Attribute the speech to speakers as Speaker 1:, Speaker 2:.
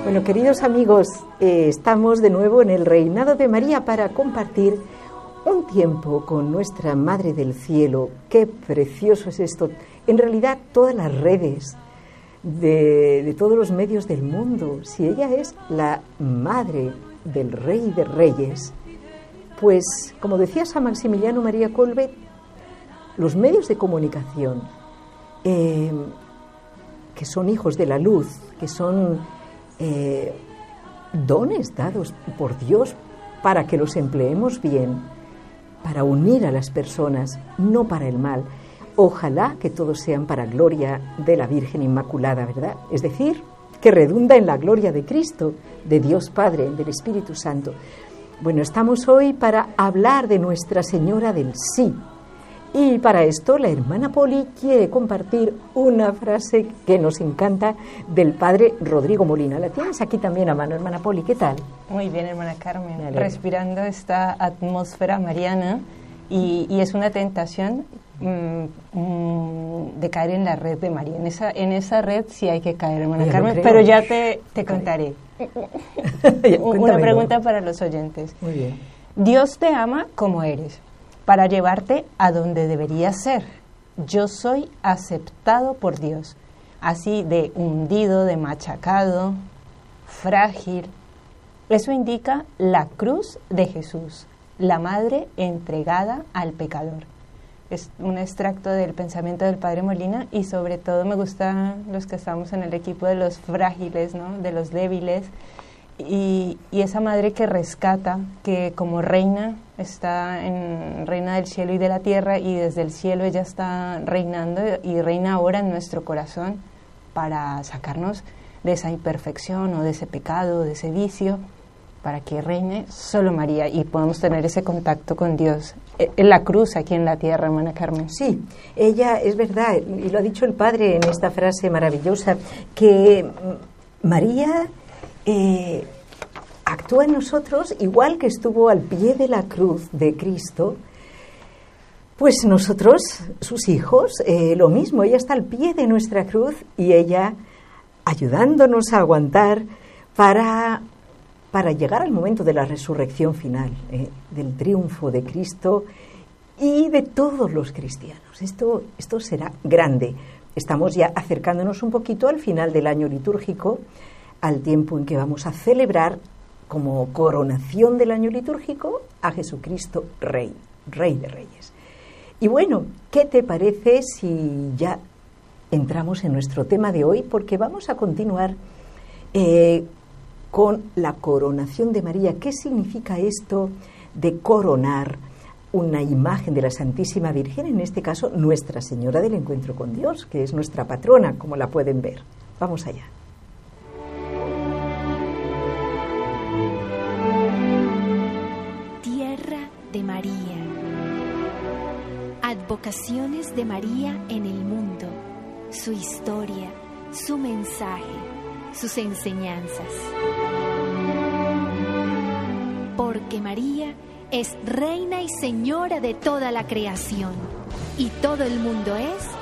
Speaker 1: Bueno, queridos amigos, estamos de nuevo en el Reinado de María para compartir un tiempo con nuestra Madre del Cielo. Qué precioso es esto. En realidad, todas las redes de todos los medios del mundo, si ella es la Madre del Rey de Reyes, pues, como decía San Maximiliano María Kolbe, los medios de comunicación, que son hijos de la luz, que son dones dados por Dios para que los empleemos bien, para unir a las personas, no para el mal. Ojalá que todos sean para gloria de la Virgen Inmaculada, ¿verdad? Es decir, que redunda en la gloria de Cristo, de Dios Padre, del Espíritu Santo. Bueno, estamos hoy para hablar de Nuestra Señora del Sí. Y para esto la hermana Poli quiere compartir una frase que nos encanta del padre Rodrigo Molina. La tienes aquí también a mano, hermana Poli, ¿qué tal?
Speaker 2: Muy bien, hermana Carmen, respirando esta atmósfera mariana y es una tentación de caer en la red de María. En esa red sí hay que caer, hermana Carmen, pero ya te contaré. Una pregunta para los oyentes.
Speaker 1: Muy bien.
Speaker 2: Dios te ama como eres, para llevarte a donde deberías ser. Yo soy aceptado por Dios, así de hundido, de machacado, frágil. Eso indica la cruz de Jesús, la madre entregada al pecador. Es un extracto del pensamiento del padre Molina y sobre todo me gustan los que estamos en el equipo de los frágiles, ¿no? De los débiles. Y esa madre que rescata, que como reina está reina del cielo y de la tierra, y desde el cielo ella está reinando y reina ahora en nuestro corazón para sacarnos de esa imperfección o de ese pecado, de ese vicio, para que reine solo María y podamos tener ese contacto con Dios en la cruz aquí en la tierra, hermana Carmen.
Speaker 1: Sí, ella es verdad, y lo ha dicho el Padre en esta frase maravillosa, que María actúa en nosotros igual que estuvo al pie de la cruz de Cristo. Pues nosotros, sus hijos, lo mismo, ella está al pie de nuestra cruz y ella ayudándonos a aguantar para llegar al momento de la resurrección final, del triunfo de Cristo y de todos los cristianos. Esto será grande. Estamos ya acercándonos un poquito al final del año litúrgico, al tiempo en que vamos a celebrar como coronación del año litúrgico a Jesucristo Rey, Rey de Reyes. Y bueno, ¿qué te parece si ya entramos en nuestro tema de hoy? Porque vamos a continuar con la coronación de María. ¿Qué significa esto de coronar una imagen de la Santísima Virgen? En este caso, Nuestra Señora del Encuentro con Dios, que es nuestra patrona, como la pueden ver. Vamos allá.
Speaker 3: De María. Advocaciones de María en el mundo, su historia, su mensaje, sus enseñanzas. Porque María es reina y señora de toda la creación y todo el mundo es